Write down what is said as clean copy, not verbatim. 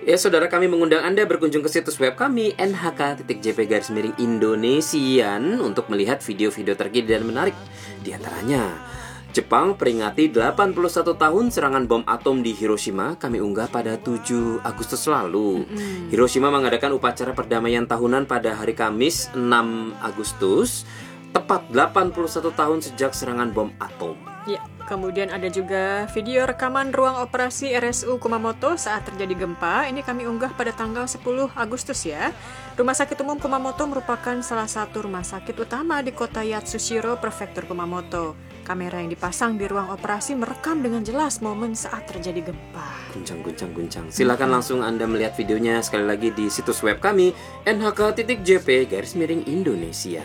Ya saudara, kami mengundang Anda berkunjung ke situs web kami nhk.jp_Indonesian untuk melihat video-video terkini dan menarik. Di antaranya, Jepang peringati 81 tahun serangan bom atom di Hiroshima. Kami unggah pada 7 Agustus lalu. Hiroshima mengadakan upacara perdamaian tahunan pada hari Kamis 6 Agustus, tepat 81 tahun sejak serangan bom atom. Ya, kemudian ada juga video rekaman ruang operasi RSU Kumamoto saat terjadi gempa. Ini kami unggah pada tanggal 10 Agustus ya. Rumah Sakit Umum Kumamoto merupakan salah satu rumah sakit utama di kota Yatsushiro, Prefektur Kumamoto. Kamera yang dipasang di ruang operasi merekam dengan jelas momen saat terjadi gempa. Guncang. Silakan langsung Anda melihat videonya sekali lagi di situs web kami nhk.jp_Indonesian.